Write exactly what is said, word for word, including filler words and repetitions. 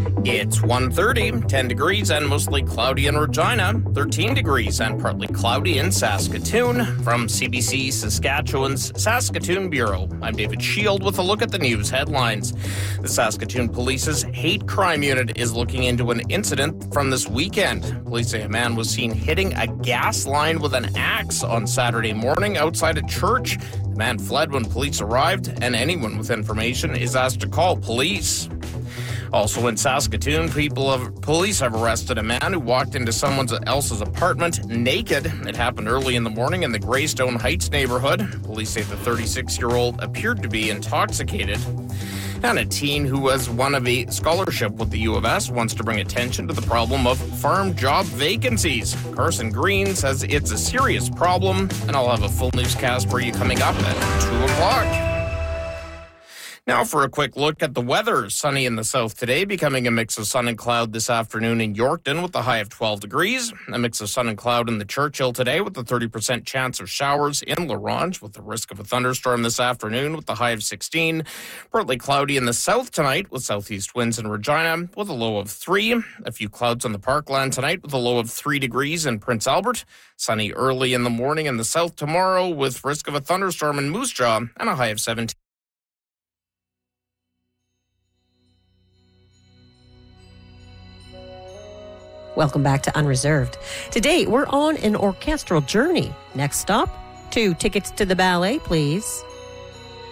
It's one thirty, ten degrees and mostly cloudy in Regina, thirteen degrees and partly cloudy in Saskatoon. From C B C Saskatchewan's Saskatoon Bureau, I'm David Shield with a look at the news headlines. The Saskatoon Police's Hate Crime Unit is looking into an incident from this weekend. Police say a man was seen hitting a gas line with an axe on Saturday morning outside a church. The man fled when police arrived, and anyone with information is asked to call police. Also in Saskatoon, people have, police have arrested a man who walked into someone else's apartment naked. It happened early in the morning in the Greystone Heights neighborhood. Police say the thirty-six-year-old appeared to be intoxicated. And a teen who has won a scholarship with the U of S wants to bring attention to the problem of farm job vacancies. Carson Green says it's a serious problem, and I'll have a full newscast for you coming up at two o'clock. Now for a quick look at the weather. Sunny in the south today, becoming a mix of sun and cloud this afternoon in Yorkton with a high of twelve degrees. A mix of sun and cloud in the Churchill today with a thirty percent chance of showers in La Ronge with the risk of a thunderstorm this afternoon with a high of sixteen. Partly cloudy in the south tonight with southeast winds in Regina with a low of three. A few clouds on the Parkland tonight with a low of three degrees in Prince Albert. Sunny early in the morning in the south tomorrow with risk of a thunderstorm in Moose Jaw and a high of seventeen. Welcome back to Unreserved. Today, we're on an orchestral journey. Next stop, two tickets to the ballet, please.